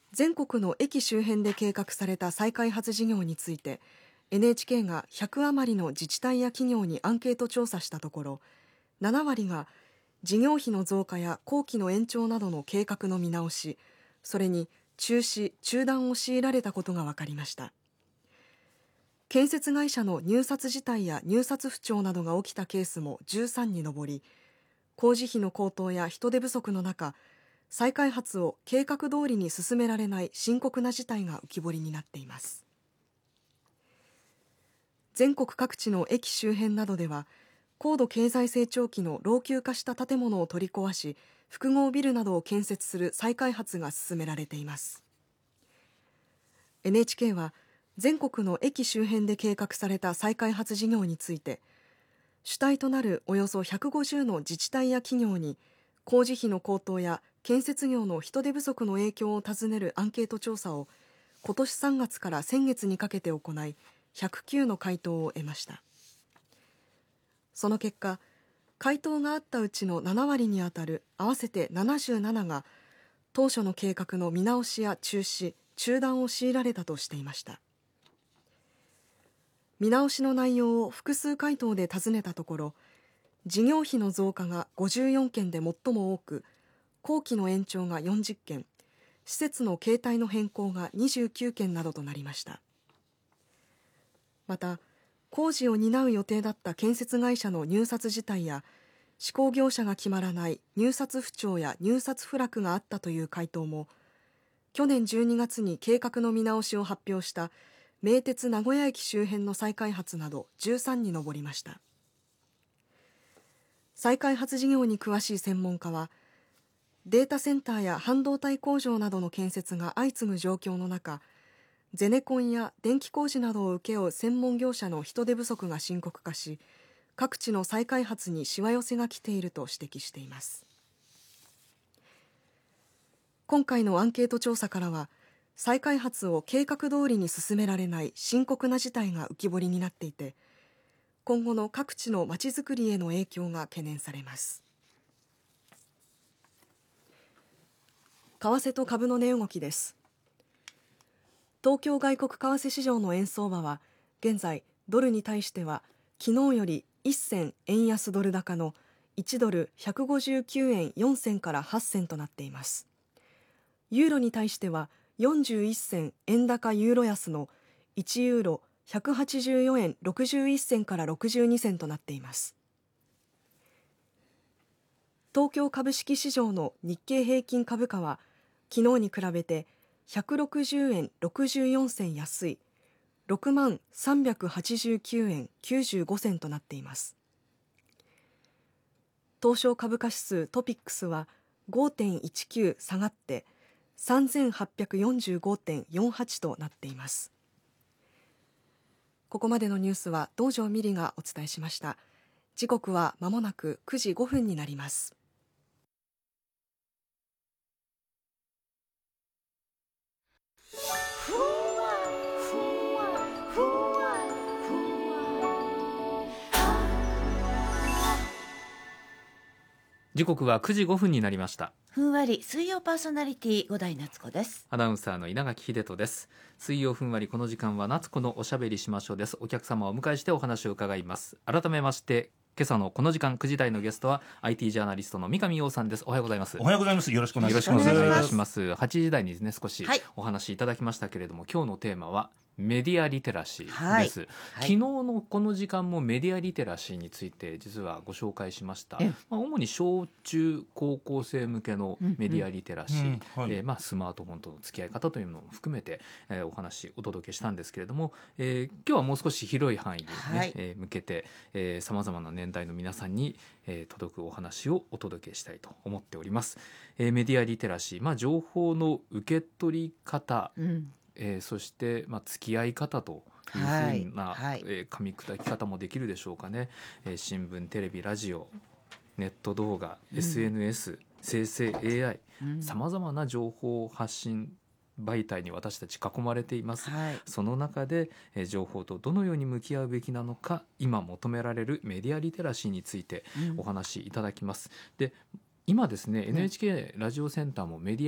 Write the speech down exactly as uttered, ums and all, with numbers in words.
全国の駅周辺で計画された再開発事業について エヌエイチケー がひゃく余りの自治体や企業にアンケート調査したところ、なな割が事業費の増加や工期の延長などの計画の見直し、それに中止・中断を強いられたことが分かりました。建設会社の入札辞退や入札不調などが起きたケースもじゅうさんに上り、工事費の高騰や人手不足の中、再開発を計画通りに進められない深刻な事態が浮き彫りになっています。全国各地の駅周辺などでは、高度経済成長期の老朽化した建物を取り壊し、複合ビルなどを建設する再開発が進められています。エヌエイチケー は全国の駅周辺で計画された再開発事業について、主体となるおよそひゃくごじゅうの自治体や企業に工事費の高騰や建設業の人手不足の影響を尋ねるアンケート調査を今年さんがつから先月にかけて行い、ひゃくきゅうの回答を得ました。その結果、回答があったうちのなな割にあたる合わせてななじゅうななが当初の計画の見直しや中止・中断を強いられたとしていました。見直しの内容を複数回答で尋ねたところ、事業費の増加がごじゅうよんけんで最も多く、工期の延長がよんじゅっけん、施設の形態の変更がにじゅうきゅうけんなどとなりました。また、工事を担う予定だった建設会社の入札辞退や施工業者が決まらない入札不調や入札不落があったという回答も、去年じゅうにがつに計画の見直しを発表した名鉄名古屋駅周辺の再開発などじゅうさんに上りました。再開発事業に詳しい専門家は、データセンターや半導体工場などの建設が相次ぐ状況の中、ゼネコンや電気工事などを請け負う専門業者の人手不足が深刻化し、各地の再開発にしわ寄せが来ていると指摘しています。今回のアンケート調査からは、再開発を計画通りに進められない深刻な事態が浮き彫りになっていて、今後の各地のまちづくりへの影響が懸念されます。為替と株の値動きです。東京外国為替市場の円相場は現在ドルに対しては昨日よりいっ銭円安ドル高のいちドルひゃくごじゅうきゅうえんよん銭からはち銭となっています。ユーロに対してはよんじゅういっ銭円高ユーロ安のいちユーロひゃくはちじゅうよえんろくじゅういっ銭からろくじゅうに銭となっています。東京株式市場の日経平均株価は昨日に比べてひゃくろくじゅうえんろくじゅうよん銭安いろくまんさんびゃくはちじゅうきゅうえんきゅうじゅうご銭となっています。東証株価指数トピックスは ごてんいちきゅう 下がってさんぜんはっぴゃくよんじゅうごてんよんはちとなっています。ここまでのニュースは道上美里がお伝えしました。時刻はまもなくくじごふんになります。 時刻はくじごふんになりました。 ふんわり水曜パーソナリティ五代夏子です。 アナウンサーの稲垣秀人です。水曜ふんわり、この時間は夏子のおしゃべりしましょうです。お客様をお迎えしてお話を伺います。改めまして今朝のこの時間くじ台のゲストは アイティー ジャーナリストの三上洋さんです。おはようございます。 おはようございます。よろしくお願いします。 よろしくお願いいたします。はちじ台にですね少しはいお話いただきましたけれども、今日のテーマはメディアリテラシーです、 はいはい、 昨日のこの時間もメディアリテラシーについて実はご紹介しました。まあ、主に小中高校生向けのメディアリテラシー、うんうんはいえーまあ、スマートフォンとの付き合い方というのも含めて、えー、お話お届けしたんですけれども、えー、今日はもう少し広い範囲に、ねはいえー、向けてさまざまな年代の皆さんに、えー、届くお話をお届けしたいと思っております。えー、メディアリテラシー、まあ、情報の受け取り方、うんえー、そして、まあ、付き合い方というふうな、はいはいえー、噛み砕き方もできるでしょうかね、えー、新聞、テレビ、ラジオ、ネット動画、うん、エスエヌエス、生成 エーアイ、さまざまな情報発信媒体に私たち囲まれています、はい、その中で、えー、情報とどのように向き合うべきなのか、今求められるメディアリテラシーについてお話しいただきます、うん、で今ですね、エヌエイチケー ラジオセンターもメディア